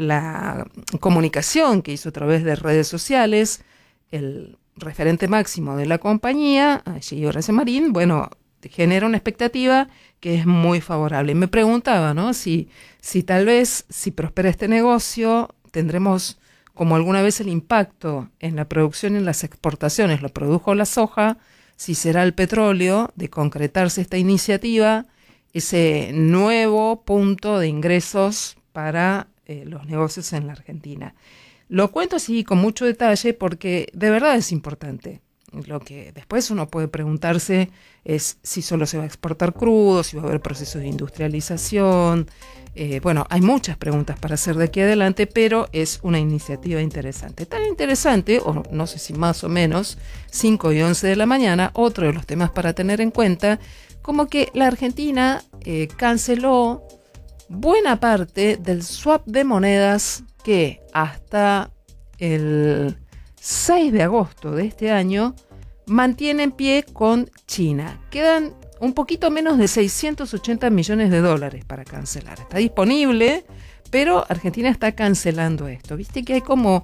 la comunicación que hizo a través de redes sociales el referente máximo de la compañía, allí Horacio Marín, bueno, genera una expectativa que es muy favorable. Y me preguntaba, ¿no? Si tal vez, si prospera este negocio, tendremos como alguna vez el impacto en la producción y en las exportaciones, lo produjo la soja, si será el petróleo, de concretarse esta iniciativa, ese nuevo punto de ingresos para los negocios en la Argentina. Lo cuento así con mucho detalle porque de verdad es importante. Lo que después uno puede preguntarse es si solo se va a exportar crudo, si va a haber procesos de industrialización. Bueno, hay muchas preguntas para hacer de aquí adelante, pero es una iniciativa interesante. Tan interesante, o no sé si más o menos, 5 y 11 de la mañana, otro de los temas para tener en cuenta, como que la Argentina canceló buena parte del swap de monedas que hasta el 6 de agosto de este año mantiene en pie con China. Quedan un poquito menos de 680 millones de dólares para cancelar. Está disponible, pero Argentina está cancelando esto. Viste que hay como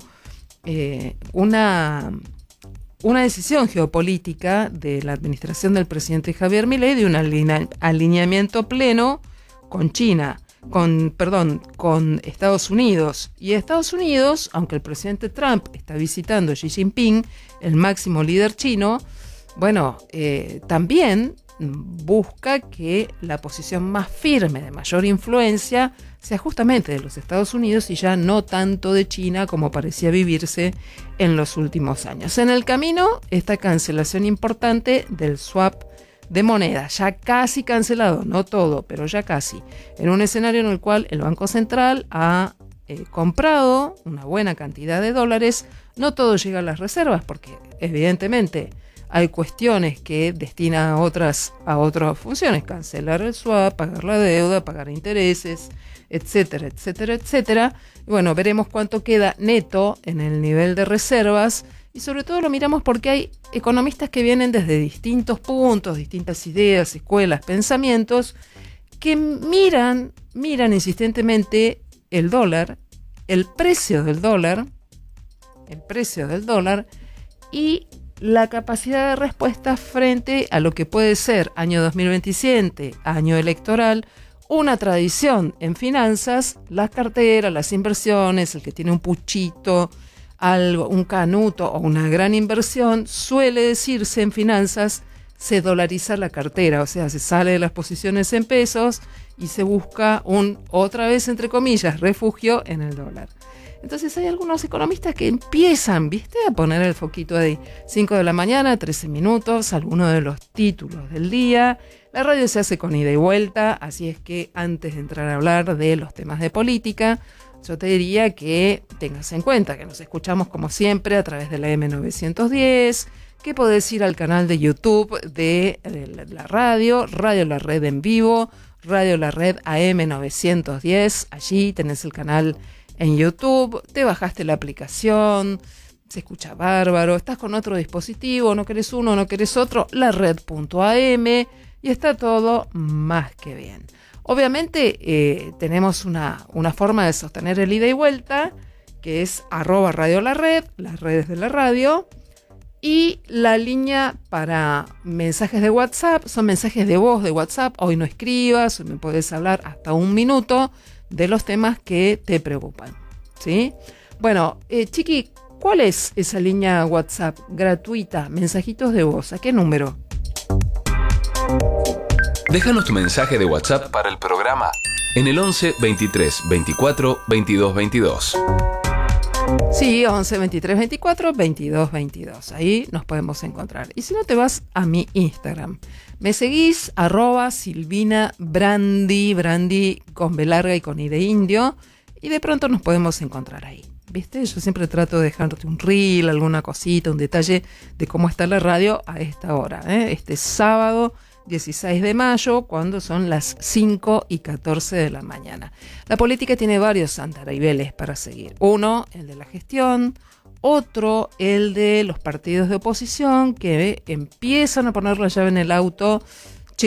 una decisión geopolítica de la administración del presidente Javier Milei de un alineamiento pleno con China. Con Estados Unidos. Y Estados Unidos, aunque el presidente Trump está visitando a Xi Jinping, el máximo líder chino, bueno, también busca que la posición más firme, de mayor influencia, sea justamente de los Estados Unidos y ya no tanto de China como parecía vivirse en los últimos años. En el camino, esta cancelación importante del swap de moneda, ya casi cancelado, no todo, pero ya casi, en un escenario en el cual el Banco Central ha comprado una buena cantidad de dólares. No todo llega a las reservas, porque evidentemente hay cuestiones que destina a otras funciones, cancelar el swap, pagar la deuda, pagar intereses, etcétera, etcétera, etcétera. Y bueno, veremos cuánto queda neto en el nivel de reservas. Y sobre todo lo miramos porque hay economistas que vienen desde distintos puntos, distintas ideas, escuelas, pensamientos, que miran insistentemente el dólar, el precio del dólar y la capacidad de respuesta frente a lo que puede ser año 2027, año electoral, una tradición en finanzas, las carteras, las inversiones, el que tiene un puchito, algo, un canuto o una gran inversión, suele decirse en finanzas, se dolariza la cartera, o sea, se sale de las posiciones en pesos y se busca otra vez, entre comillas, refugio en el dólar. Entonces hay algunos economistas que empiezan, a poner el foquito ahí. 5 de la mañana, 13 minutos, algunos de los títulos del día. La radio se hace con ida y vuelta, así es que antes de entrar a hablar de los temas de política, yo te diría que tengas en cuenta que nos escuchamos como siempre a través de la M910, que podés ir al canal de YouTube de la radio, Radio La Red en vivo, Radio La Red AM910, allí tenés el canal en YouTube, te bajaste la aplicación, se escucha bárbaro, estás con otro dispositivo, no querés uno, no querés otro, lared.am y está todo más que bien. Obviamente tenemos una forma de sostener el ida y vuelta, que es @radiolared, las redes de la radio, y la línea para mensajes de WhatsApp, son mensajes de voz de WhatsApp, hoy no escribas, hoy me podés hablar hasta 1 minuto de los temas que te preocupan, ¿sí? Bueno, Chiqui, ¿cuál es esa línea WhatsApp gratuita, mensajitos de voz? ¿A qué número? Déjanos tu mensaje de WhatsApp para el programa en el 11 23 24 22 22. Sí, 11 23 24 22 22. Ahí nos podemos encontrar. Y si no, te vas a mi Instagram. Me seguís @SilvinaBrandi, Brandi con B larga y con I de indio. Y de pronto nos podemos encontrar ahí. ¿Viste? Yo siempre trato de dejarte un reel, alguna cosita, un detalle de cómo está la radio a esta hora. Este sábado 16 de mayo, cuando son las 5 y 14 de la mañana. La política tiene varios andariveles para seguir. Uno, el de la gestión. Otro, el de los partidos de oposición que empiezan a poner la llave en el auto,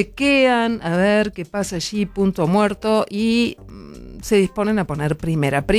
chequean a ver qué pasa allí, punto muerto, y se disponen a poner primera.